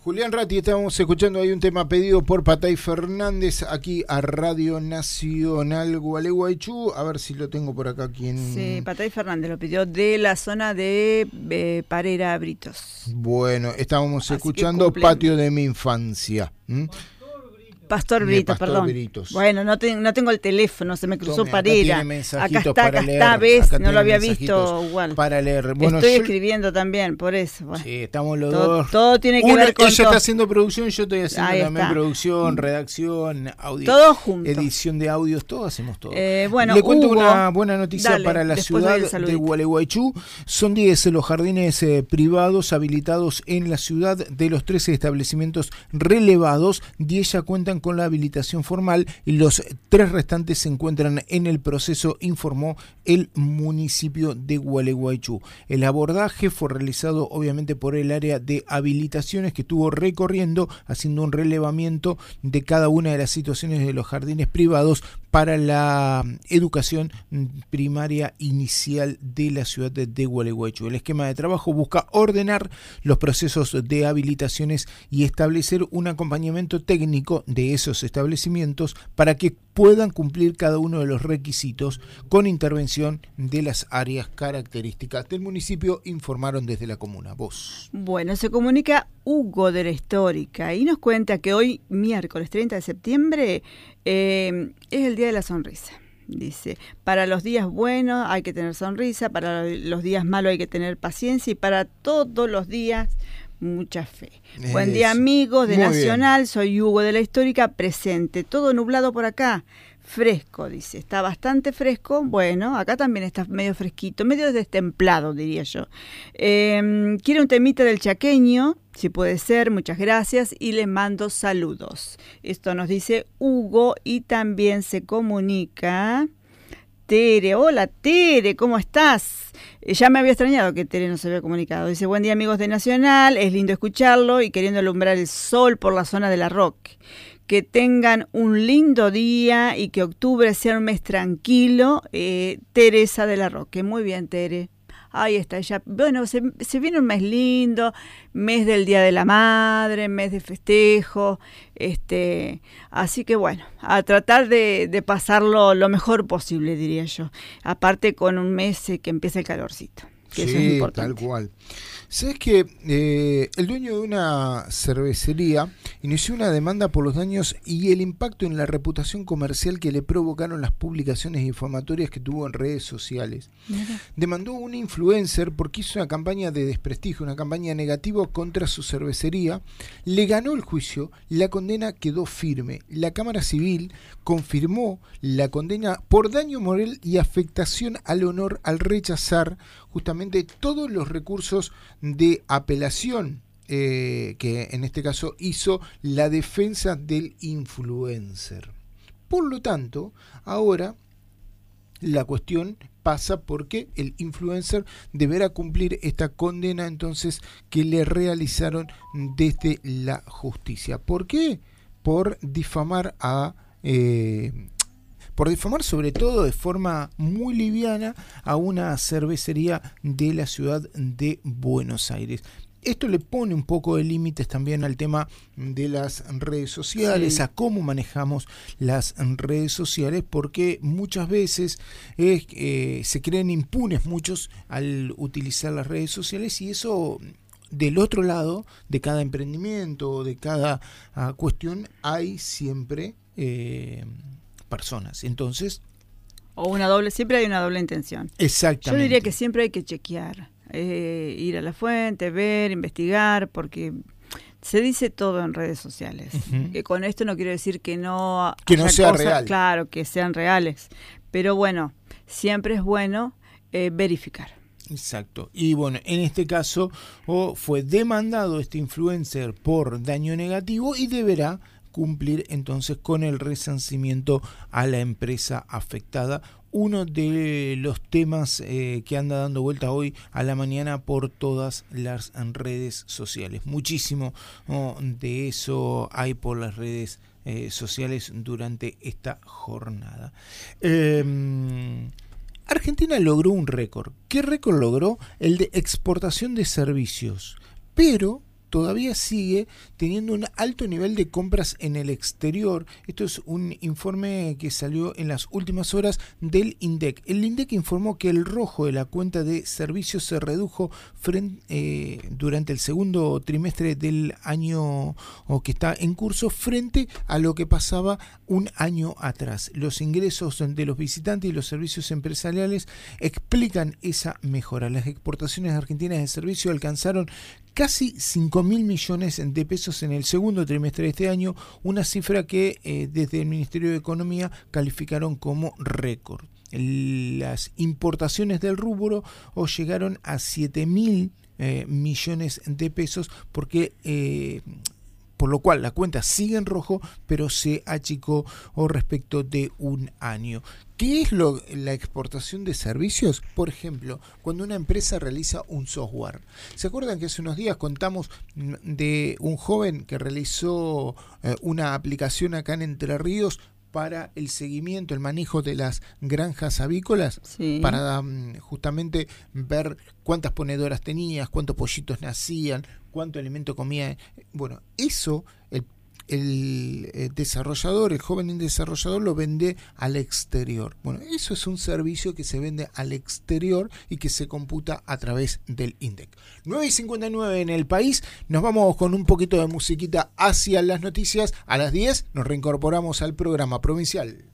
Julián Ratti, estábamos escuchando ahí un tema pedido por Patay Fernández aquí a Radio Nacional Gualeguaychú. A ver si lo tengo por acá. Sí, Patay Fernández lo pidió de la zona de Parera Britos. Bueno, estábamos escuchando Patio de mi infancia. Pastor Britos, perdón. Britos. Bueno, no tengo el teléfono, se me cruzó Parera. Acá está, ves, no lo había visto igual. Para leer. Bueno, estoy escribiendo también, por eso. Bueno. Sí, estamos los dos. Todo tiene que ver con ella está haciendo producción, yo estoy haciendo ahí también está. Producción, redacción, audio. Todo junto. Edición de audios, todo hacemos todo. Bueno, le cuento Hugo, una buena noticia dale, para la ciudad de Gualeguaychú. Son 10 los jardines privados habilitados en la ciudad. De los 13 establecimientos relevados, 10 ya cuentan con la habilitación formal y los 3 restantes se encuentran en el proceso, informó el municipio de Gualeguaychú. El abordaje fue realizado obviamente por el área de habilitaciones, que estuvo recorriendo, haciendo un relevamiento de cada una de las situaciones de los jardines privados para la educación primaria inicial de la ciudad de Gualeguaychú. El esquema de trabajo busca ordenar los procesos de habilitaciones y establecer un acompañamiento técnico de esos establecimientos para que puedan cumplir cada uno de los requisitos con intervención de las áreas características del municipio, informaron desde la comuna. Vos. Bueno, se comunica Hugo de la Histórica y nos cuenta que hoy, miércoles 30 de septiembre, es el Día de la Sonrisa. Dice, para los días buenos hay que tener sonrisa, para los días malos hay que tener paciencia y para todos los días mucha fe. Buen día, amigos de Nacional, bien. Soy Hugo de la Histórica, presente. Todo nublado por acá, fresco, dice. Está bastante fresco. Bueno, acá también está medio fresquito, medio destemplado, diría yo. Quiero un temita del chaqueño, si puede ser, muchas gracias y les mando saludos. Esto nos dice Hugo y también se comunica Tere. Hola Tere, ¿cómo estás? Ya me había extrañado que Tere no se había comunicado. Dice, buen día amigos de Nacional, es lindo escucharlo y queriendo alumbrar el sol por la zona de La Roque. Que tengan un lindo día y que octubre sea un mes tranquilo. Teresa de La Roque. Muy bien, Tere. Ahí está ella. Bueno, se viene un mes lindo, mes del Día de la Madre, mes de festejo. Así que bueno, a tratar de pasarlo lo mejor posible, diría yo. Aparte con un mes que empieza el calorcito. Que sí, eso es importante. Tal cual. ¿Sabes que el dueño de una cervecería inició una demanda por los daños y el impacto en la reputación comercial que le provocaron las publicaciones informatorias que tuvo en redes sociales? Mira. Demandó a un influencer porque hizo una campaña de desprestigio, una campaña negativa contra su cervecería. Le ganó el juicio, la condena quedó firme. La Cámara Civil confirmó la condena por daño moral y afectación al honor al rechazar justamente todos los recursos de apelación que en este caso hizo la defensa del influencer. Por lo tanto, ahora la cuestión pasa porque el influencer deberá cumplir esta condena entonces que le realizaron desde la justicia. ¿Por qué? Por difamar sobre todo de forma muy liviana a una cervecería de la ciudad de Buenos Aires. Esto le pone un poco de límites también al tema de las redes sociales, sí. A cómo manejamos las redes sociales, porque muchas veces se creen impunes muchos al utilizar las redes sociales y eso... Del otro lado, de cada emprendimiento, de cada cuestión, hay siempre personas. Entonces... siempre hay una doble intención. Exactamente. Yo diría que siempre hay que chequear, ir a la fuente, ver, investigar, porque se dice todo en redes sociales. Uh-huh. Que con esto no quiero decir que no sea real. Claro, que sean reales. Pero bueno, siempre es bueno verificar. Exacto. Y bueno, en este caso fue demandado este influencer por daño negativo y deberá cumplir entonces con el resarcimiento a la empresa afectada. Uno de los temas que anda dando vuelta hoy a la mañana por todas las redes sociales. Muchísimo de eso hay por las redes sociales durante esta jornada. Argentina logró un récord. ¿Qué récord logró? El de exportación de servicios. Pero todavía sigue teniendo un alto nivel de compras en el exterior. Esto es un informe que salió en las últimas horas del INDEC. El INDEC informó que el rojo de la cuenta de servicios se redujo durante el segundo trimestre del año que está en curso frente a lo que pasaba un año atrás. Los ingresos de los visitantes y los servicios empresariales explican esa mejora. Las exportaciones argentinas de servicio alcanzaron casi 5.000 millones de pesos en el segundo trimestre de este año, una cifra que desde el Ministerio de Economía calificaron como récord. Las importaciones del rubro llegaron a 7.000 millones de pesos, por lo cual la cuenta sigue en rojo, pero se achicó respecto de un año. ¿Qué es la exportación de servicios? Por ejemplo, cuando una empresa realiza un software. ¿Se acuerdan que hace unos días contamos de un joven que realizó una aplicación acá en Entre Ríos para el seguimiento, el manejo de las granjas avícolas? Sí. Para justamente ver cuántas ponedoras tenías, cuántos pollitos nacían, cuánto alimento comía. Bueno, eso el desarrollador, el joven desarrollador lo vende al exterior. Bueno, eso es un servicio que se vende al exterior y que se computa a través del INDEC. 9:59 en el país. Nos vamos con un poquito de musiquita hacia las noticias. A las 10 nos reincorporamos al programa provincial.